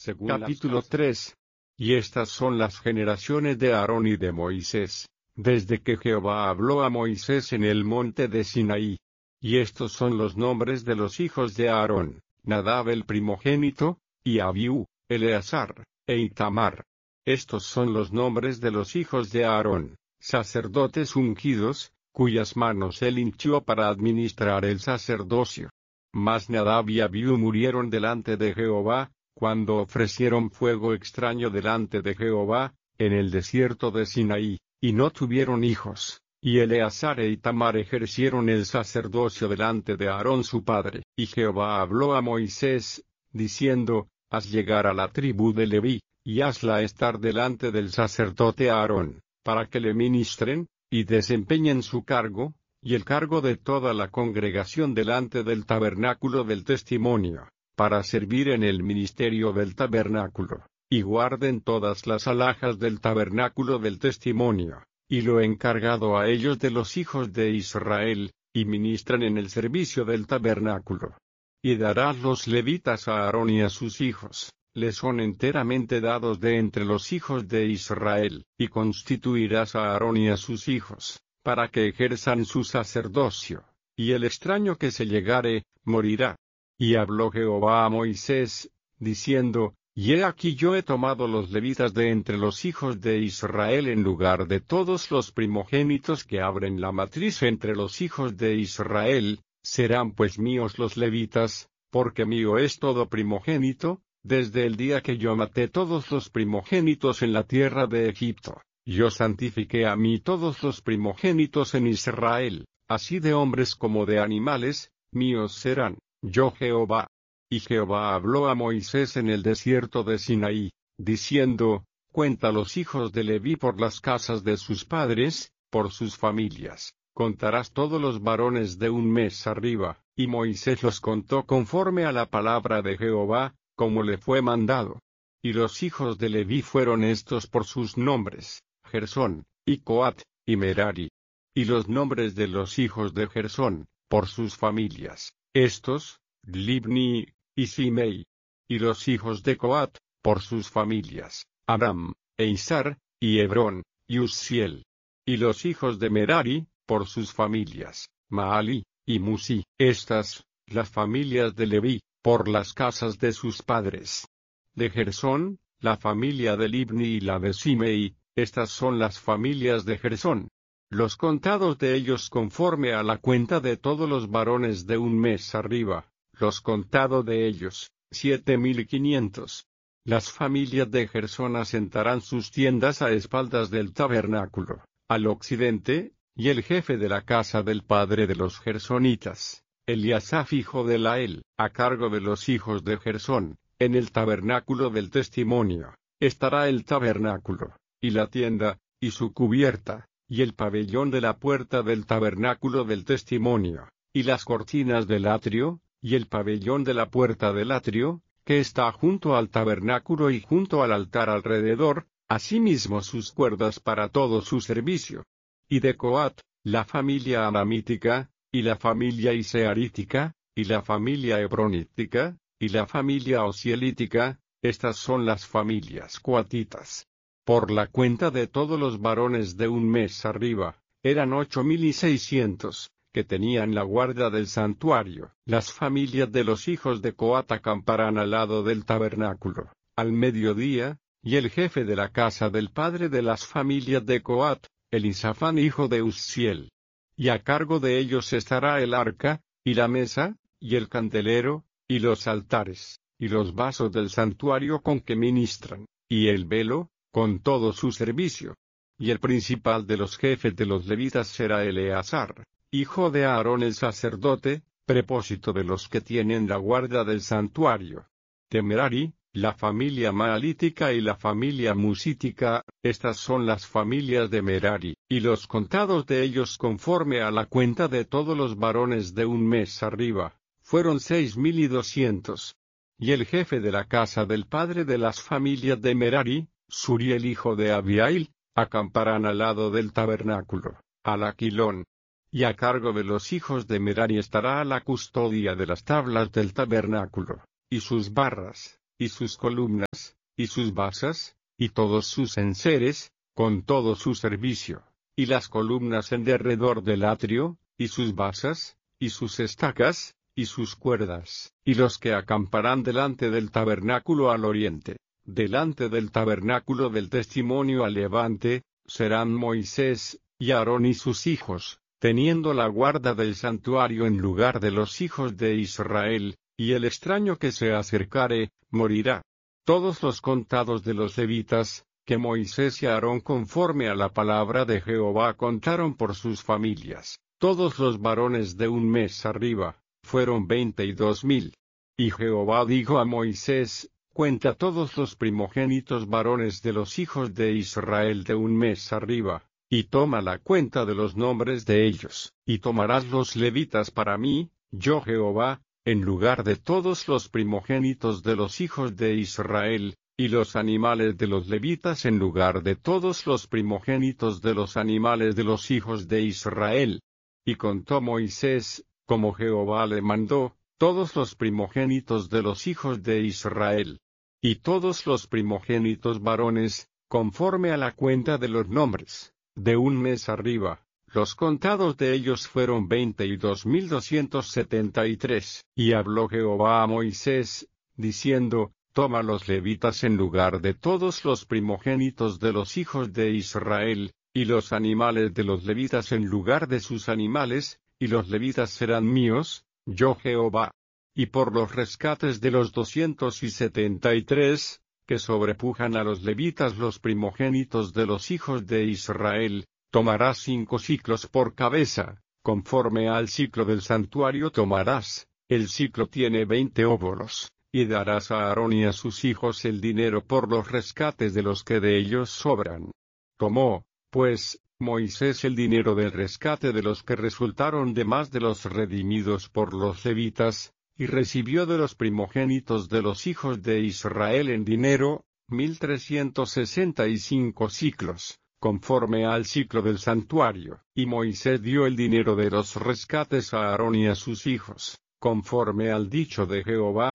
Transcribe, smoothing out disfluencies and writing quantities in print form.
Capítulo 3. Y estas son las generaciones de Aarón y de Moisés, desde que Jehová habló a Moisés en el monte de Sinaí. Y estos son los nombres de los hijos de Aarón: Nadab el primogénito, y Abiú, Eleazar, e Itamar. Estos son los nombres de los hijos de Aarón, sacerdotes ungidos, cuyas manos él hinchió para administrar el sacerdocio. Mas Nadab y Abiú murieron delante de Jehová, cuando ofrecieron fuego extraño delante de Jehová, en el desierto de Sinaí, y no tuvieron hijos. Y Eleazar e Itamar ejercieron el sacerdocio delante de Aarón su padre. Y Jehová habló a Moisés, diciendo: Haz llegar a la tribu de Leví, y hazla estar delante del sacerdote Aarón, para que le ministren, y desempeñen su cargo, y el cargo de toda la congregación delante del tabernáculo del testimonio, para servir en el ministerio del tabernáculo, y guarden todas las alhajas del tabernáculo del testimonio, y lo encargado a ellos de los hijos de Israel, y ministran en el servicio del tabernáculo. Y darás los levitas a Aarón y a sus hijos, les son enteramente dados de entre los hijos de Israel, y constituirás a Aarón y a sus hijos, para que ejerzan su sacerdocio, y el extraño que se llegare, morirá. Y habló Jehová a Moisés, diciendo: Y he aquí yo he tomado los levitas de entre los hijos de Israel en lugar de todos los primogénitos que abren la matriz entre los hijos de Israel, serán pues míos los levitas, porque mío es todo primogénito, desde el día que yo maté todos los primogénitos en la tierra de Egipto. Yo santifiqué a mí todos los primogénitos en Israel, así de hombres como de animales, míos serán. Yo Jehová. Y Jehová habló a Moisés en el desierto de Sinaí, diciendo: Cuenta los hijos de Leví por las casas de sus padres, por sus familias. Contarás todos los varones de un mes arriba. Y Moisés los contó conforme a la palabra de Jehová, como le fue mandado. Y los hijos de Leví fueron estos por sus nombres: Gersón, y Coat, y Merari. Y los nombres de los hijos de Gersón, por sus familias: estos, Libni, y Simei. Y los hijos de Coat, por sus familias: Amram, e Izhar, y Hebrón, y Uzziel. Y los hijos de Merari, por sus familias: Maali, y Musi. Estas, las familias de Leví, por las casas de sus padres. De Gersón, la familia de Libni y la de Simei, estas son las familias de Gersón. Los contados de ellos conforme a la cuenta de todos los varones de un mes arriba, los contados de ellos, 7,500. Las familias de Gersón asentarán sus tiendas a espaldas del tabernáculo, al occidente, y el jefe de la casa del padre de los gersonitas, Eliasaf hijo de Lael, a cargo de los hijos de Gersón, en el tabernáculo del testimonio, estará el tabernáculo, y la tienda, y su cubierta, y el pabellón de la puerta del tabernáculo del testimonio, y las cortinas del atrio, y el pabellón de la puerta del atrio, que está junto al tabernáculo y junto al altar alrededor, asimismo sus cuerdas para todo su servicio. Y de Coat, la familia aramítica, y la familia isearítica, y la familia hebronítica, y la familia osielítica, estas son las familias coatitas. Por la cuenta de todos los varones de un mes arriba, eran 8,600, que tenían la guarda del santuario. Las familias de los hijos de Coat acamparán al lado del tabernáculo, al mediodía, y el jefe de la casa del padre de las familias de Coat, Elisafán hijo de Uzziel. Y a cargo de ellos estará el arca, y la mesa, y el candelero, y los altares, y los vasos del santuario con que ministran, y el velo, con todo su servicio. Y el principal de los jefes de los levitas será Eleazar, hijo de Aarón el sacerdote, prepósito de los que tienen la guarda del santuario. De Merari, la familia maalítica y la familia musítica, estas son las familias de Merari, y los contados de ellos conforme a la cuenta de todos los varones de un mes arriba, fueron 6,200. Y el jefe de la casa del padre de las familias de Merari, Suriel hijo de Abiail, acamparán al lado del tabernáculo, al aquilón. Y a cargo de los hijos de Merari estará la custodia de las tablas del tabernáculo, y sus barras, y sus columnas, y sus basas, y todos sus enseres, con todo su servicio, y las columnas en derredor del atrio, y sus basas, y sus estacas, y sus cuerdas, y los que acamparán delante del tabernáculo al oriente, delante del tabernáculo del testimonio al levante, serán Moisés, y Aarón y sus hijos, teniendo la guarda del santuario en lugar de los hijos de Israel, y el extraño que se acercare, morirá. Todos los contados de los levitas, que Moisés y Aarón conforme a la palabra de Jehová contaron por sus familias, todos los varones de un mes arriba, fueron 22,000. Y Jehová dijo a Moisés, cuenta todos los primogénitos varones de los hijos de Israel de un mes arriba, y toma la cuenta de los nombres de ellos, y tomarás los levitas para mí, yo Jehová, en lugar de todos los primogénitos de los hijos de Israel, y los animales de los levitas en lugar de todos los primogénitos de los animales de los hijos de Israel. Y contó Moisés, como Jehová le mandó, todos los primogénitos de los hijos de Israel. Y todos los primogénitos varones, conforme a la cuenta de los nombres, de un mes arriba, los contados de ellos fueron 22,273. Y habló Jehová a Moisés, diciendo, toma los levitas en lugar de todos los primogénitos de los hijos de Israel, y los animales de los levitas en lugar de sus animales, y los levitas serán míos, yo Jehová. Y por los rescates de los 273, que sobrepujan a los levitas los primogénitos de los hijos de Israel, tomarás 5 siclos por cabeza, conforme al ciclo del santuario tomarás, el ciclo tiene 20 óbolos, y darás a Aarón y a sus hijos el dinero por los rescates de los que de ellos sobran. Tomó, pues, Moisés el dinero del rescate de los que resultaron de más de los redimidos por los levitas, y recibió de los primogénitos de los hijos de Israel en dinero, 1,365 siclos, conforme al ciclo del santuario. Y Moisés dio el dinero de los rescates a Aarón y a sus hijos, conforme al dicho de Jehová,